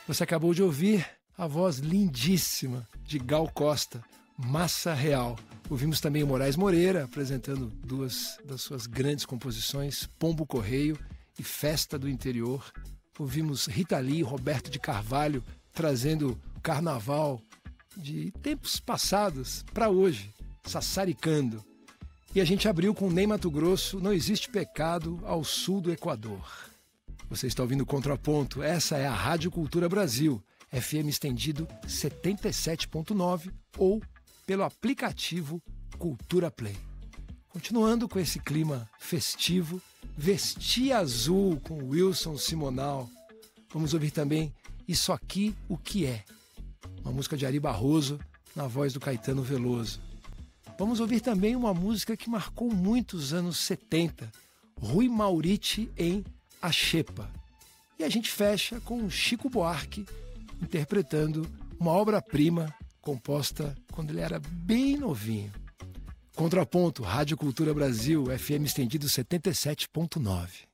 Você acabou de ouvir a voz lindíssima de Gal Costa, Massa Real. Ouvimos também o Moraes Moreira apresentando duas das suas grandes composições, Pombo Correio e Festa do Interior. Ouvimos Rita Lee e Roberto de Carvalho trazendo o carnaval de tempos passados para hoje, sassaricando. E a gente abriu com Ney Matogrosso, Não Existe Pecado ao sul do Equador. Você está ouvindo Contraponto, essa é a Rádio Cultura Brasil, FM estendido 77.9 ou pelo aplicativo Cultura Play. Continuando com esse clima festivo, Vestir Azul com Wilson Simonal. Vamos ouvir também Isso Aqui O Que É, uma música de Ari Barroso na voz do Caetano Veloso. Vamos ouvir também uma música que marcou muitos anos 70, Rui Mauriti em A Xepa. E a gente fecha com Chico Buarque interpretando uma obra-prima composta quando ele era bem novinho. Contraponto, Rádio Cultura Brasil, FM estendido 77.9.